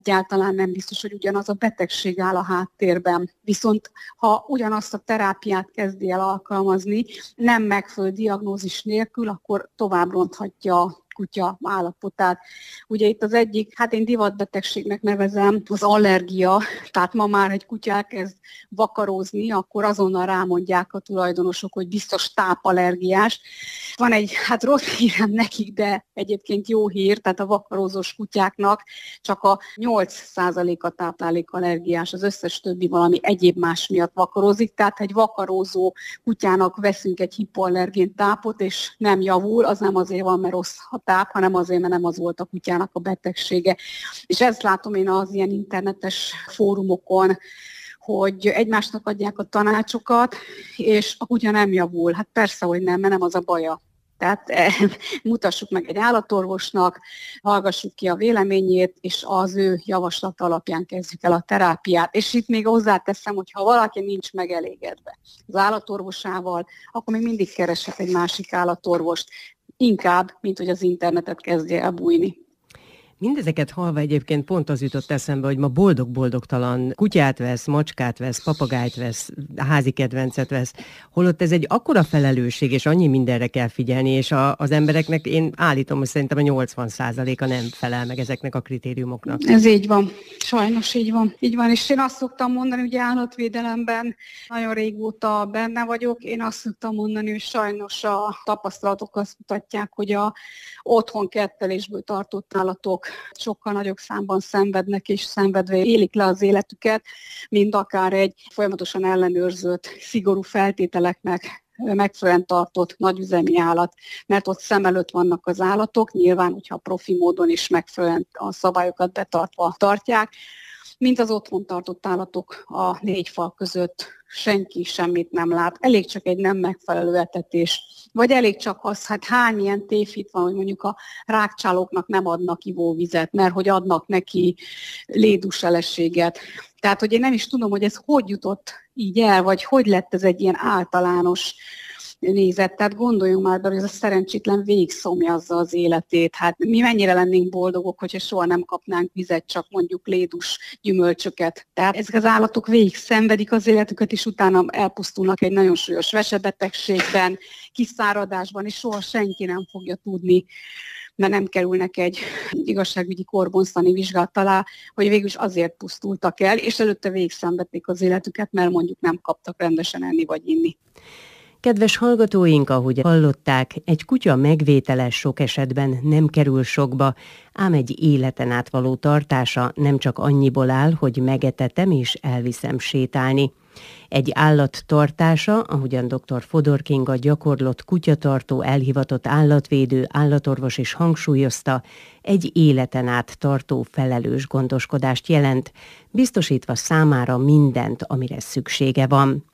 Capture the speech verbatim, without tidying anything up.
egyáltalán nem biztos, hogy ugyanaz a betegség áll a háttérben. Viszont ha ugyanazt a terápiát kezdi el alkalmazni, nem megfelelő diagnózis nélkül, akkor tovább ronthatja a kutya állapotát. Ugye itt az egyik, hát én divatbetegségnek nevezem, az allergia, tehát ma már egy kutya elkezd vakarózni, akkor azonnal rámondják a tulajdonosok, hogy biztos tápallergiás. Van egy, hát rossz hírem nekik, de egyébként jó hír, tehát a vakarózós kutyáknak csak a nyolc százaléka táplálékallergiás, az összes többi valami egyéb más miatt vakarózik, tehát egy vakarózó kutyának veszünk egy hipoallergén tápot, és nem javul, az nem azért van, mert rossz a táp, hanem azért, mert nem az volt a kutyának a betegsége. És ezt látom én az ilyen internetes fórumokon, hogy egymásnak adják a tanácsokat, és a kutya nem javul. Hát persze, hogy nem, mert nem az a baja. Tehát eh, mutassuk meg egy állatorvosnak, hallgassuk ki a véleményét, és az ő javaslat alapján kezdjük el a terápiát. És itt még hozzáteszem, hogy ha valaki nincs megelégedve az állatorvosával, akkor még mindig kereshet egy másik állatorvost, inkább, mint hogy az internetet kezdje el bújni. Mindezeket hallva egyébként pont az jutott eszembe, hogy ma boldog-boldogtalan kutyát vesz, macskát vesz, papagájt vesz, házi kedvencet vesz, holott ez egy akkora felelősség, és annyi mindenre kell figyelni, és a, az embereknek én állítom, hogy szerintem a nyolcvan százaléka nem felel meg ezeknek a kritériumoknak. Ez így van. Sajnos így van. Így van, és én azt szoktam mondani, hogy állatvédelemben nagyon régóta benne vagyok, én azt szoktam mondani, hogy sajnos a tapasztalatok azt mutatják, hogy a otthon kettelésből tartott állatok sokkal nagyobb számban szenvednek és szenvedve élik le az életüket, mint akár egy folyamatosan ellenőrzött, szigorú feltételeknek megfelelően tartott nagyüzemi állat, mert ott szem előtt vannak az állatok, nyilván, hogyha profi módon is megfelelően a szabályokat betartva tartják, mint az otthon tartott állatok a négy fal között senki semmit nem lát. Elég csak egy nem megfelelő etetés, vagy elég csak az, hát hány ilyen tévhit van, hogy mondjuk a rákcsálóknak nem adnak ivóvizet, mert hogy adnak neki léduseleséget. Tehát, hogy én nem is tudom, hogy ez hogy jutott így el, vagy hogy lett ez egy ilyen általános nézet. Tehát gondoljunk már be, hogy ez a szerencsétlen végigszomjazza az életét. Hát mi mennyire lennénk boldogok, hogyha soha nem kapnánk vizet, csak mondjuk lédus gyümölcsöket. Tehát ezek az állatok végig szenvedik az életüket, és utána elpusztulnak egy nagyon súlyos vesebetegségben, kiszáradásban, és soha senki nem fogja tudni, mert nem kerülnek egy igazságügyi korbonszani vizsgálat alá, hogy végül is azért pusztultak el, és előtte végig szenvedték az életüket, mert mondjuk nem kaptak rendesen enni vagy inni. Kedves hallgatóink, ahogy hallották, egy kutya megvétele sok esetben nem kerül sokba, ám egy életen át való tartása nem csak annyiból áll, hogy megetetem és elviszem sétálni. Egy állat tartása, ahogyan dr. Fodor Kinga gyakorlott kutyatartó, elhivatott állatvédő, állatorvos is hangsúlyozta, egy életen át tartó felelős gondoskodást jelent, biztosítva számára mindent, amire szüksége van.